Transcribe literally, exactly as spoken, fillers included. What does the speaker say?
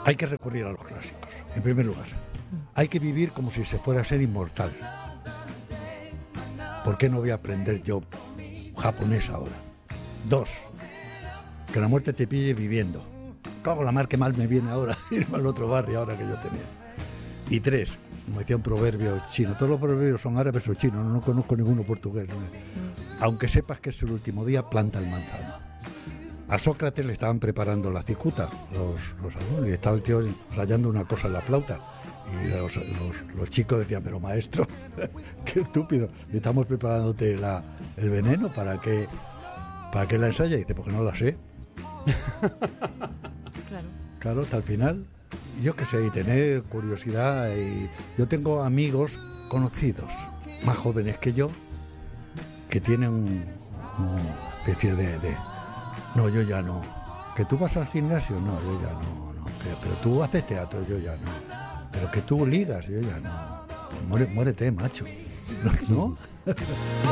Hay que recurrir a los clásicos, en primer lugar. Hay que vivir como si se fuera a ser inmortal. ¿Por qué no voy a aprender yo japonés ahora? Dos, que la muerte te pille viviendo. Cago la mar, que mal me viene ahora irme al otro barrio ahora que yo tenía. Y tres, como decía un proverbio chino, todos los proverbios son árabes o chinos, no, no conozco ninguno portugués. ¿No? Aunque sepas que es el último día, planta el manzano. A Sócrates le estaban preparando la cicuta, los, los alumnos, y estaba el tío rayando una cosa en la flauta. Y los, los, los chicos decían, pero maestro, qué estúpido, estamos preparándote la, el veneno para que, para que la ensayes. Y dice, porque no la sé. Claro. Claro, hasta el final. Yo qué sé, y tener curiosidad. Y yo tengo amigos conocidos, más jóvenes que yo, que tienen un, una especie de, de... No, yo ya no. ¿Que tú vas al gimnasio? No, yo ya no. no. Que, pero tú haces teatro, yo ya no. Pero que tú ligas, yo ya no. Muere, muérete, macho. ¿No?